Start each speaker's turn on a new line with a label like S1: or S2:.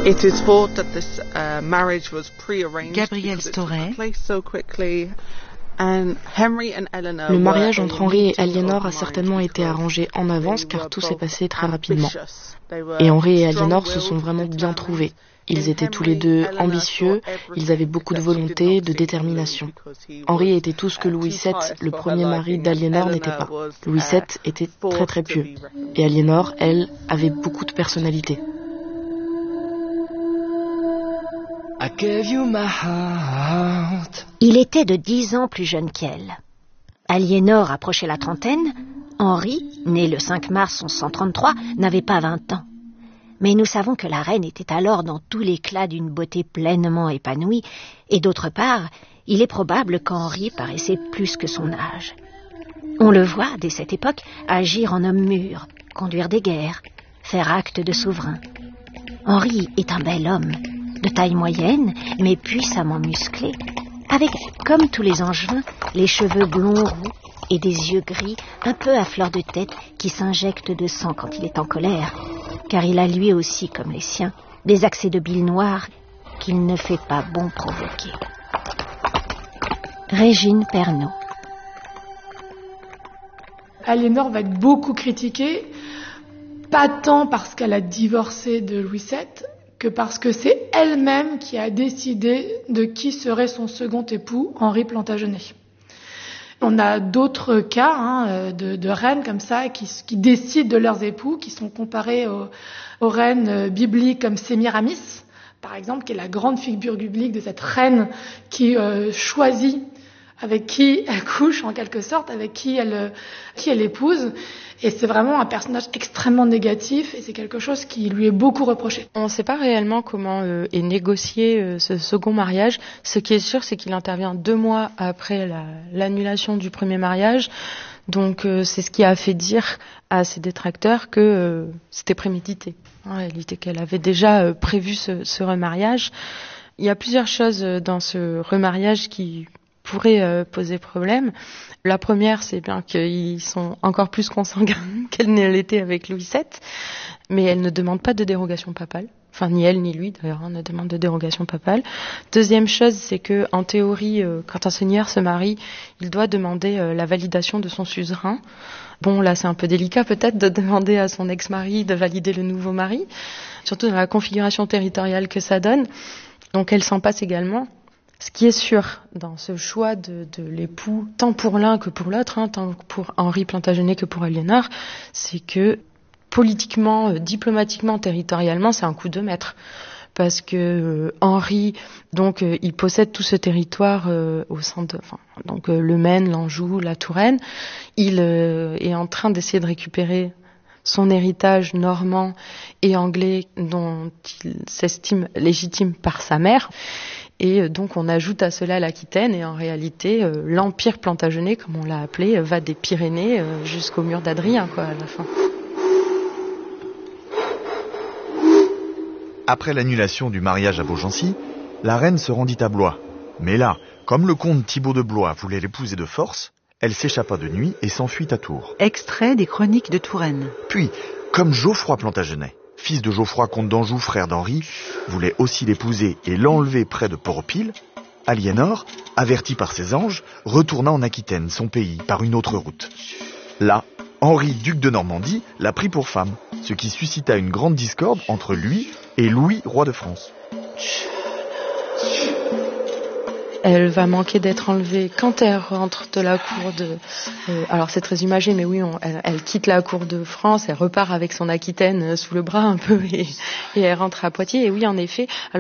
S1: Gabrielle Storey. Le mariage entre Henri et Aliénor a certainement été arrangé en avance car tout s'est passé très rapidement. Et Henri et Aliénor se sont vraiment bien trouvés. Ils étaient tous les deux ambitieux, ils avaient beaucoup de volonté, de détermination. Henri était tout ce que Louis VII, le premier mari d'Aliénor, n'était pas. Louis VII était très très pieux. Et Aliénor, elle, avait beaucoup de personnalité.
S2: Il était de 10 ans plus jeune qu'elle. Aliénor approchait la trentaine. Henri, né le 5 mars 1133, n'avait pas 20 ans. Mais nous savons que la reine était alors dans tout l'éclat d'une beauté pleinement épanouie, et d'autre part, il est probable qu'Henri paraissait plus que son âge. On le voit, dès cette époque, agir en homme mûr, conduire des guerres, faire acte de souverain. Henri est un bel homme, de taille moyenne, mais puissamment musclé, avec, comme tous les Angevins, les cheveux blonds roux et des yeux gris un peu à fleur de tête qui s'injectent de sang quand il est en colère, car il a lui aussi, comme les siens, des accès de bile noire qu'il ne fait pas bon provoquer. Régine Pernaut.
S3: Aliénor va être beaucoup critiquée, pas tant parce qu'elle a divorcé de Louis VII, que parce que c'est elle-même qui a décidé de qui serait son second époux, Henri Plantagenet. On a d'autres cas de reines comme ça qui décident de leurs époux, qui sont comparés aux reines bibliques comme Sémiramis, par exemple, qui est la grande figure biblique de cette reine qui choisit avec qui elle couche en quelque sorte, avec qui elle épouse. Et c'est vraiment un personnage extrêmement négatif et c'est quelque chose qui lui est beaucoup reproché.
S4: On ne sait pas réellement comment est négocié ce second mariage. Ce qui est sûr, c'est qu'il intervient 2 mois après l'annulation du premier mariage. Donc c'est ce qui a fait dire à ses détracteurs que c'était prémédité. En réalité, qu'elle avait déjà prévu ce remariage. Il y a plusieurs choses dans ce remariage qui pourraient poser problème. La première, c'est bien qu'ils sont encore plus consanguins qu'elle ne l'était avec Louis VII, mais elle ne demande pas de dérogation papale. Enfin, ni elle ni lui, d'ailleurs, ne demande de dérogation papale. Deuxième chose, c'est que, en théorie, quand un seigneur se marie, il doit demander la validation de son suzerain. Bon, là, c'est un peu délicat, peut-être, de demander à son ex-mari de valider le nouveau mari, surtout dans la configuration territoriale que ça donne. Donc, elle s'en passe également. Ce qui est sûr dans ce choix de l'époux, tant pour l'un que pour l'autre, tant pour Henri Plantagenet que pour Aliénor, c'est que politiquement, diplomatiquement, territorialement, c'est un coup de maître. Parce que Henri, donc, il possède tout ce territoire au centre, donc le Maine, l'Anjou, la Touraine. Il est en train d'essayer de récupérer son héritage normand et anglais dont il s'estime légitime par sa mère. Et donc on ajoute à cela l'Aquitaine et en réalité l'Empire Plantagenet, comme on l'a appelé, va des Pyrénées jusqu'au mur d'Adrien, quoi, à la fin.
S5: Après l'annulation du mariage à Beaugency, la reine se rendit à Blois. Mais là, comme le comte Thibaut de Blois voulait l'épouser de force, elle s'échappa de nuit et s'enfuit à Tours.
S6: Extrait des Chroniques de Touraine.
S5: Puis, comme Geoffroy Plantagenet, fils de Geoffroy, comte d'Anjou, frère d'Henri, voulait aussi l'épouser et l'enlever près de Port-au-Pile, Aliénor, averti par ses anges, retourna en Aquitaine, son pays, par une autre route. Là, Henri, duc de Normandie, la prit pour femme, ce qui suscita une grande discorde entre lui et Louis, roi de France.
S4: Elle va manquer d'être enlevée quand elle rentre de la cour de... alors c'est très imagé, mais oui, elle quitte la cour de France, elle repart avec son Aquitaine sous le bras un peu et elle rentre à Poitiers. Et oui, en effet...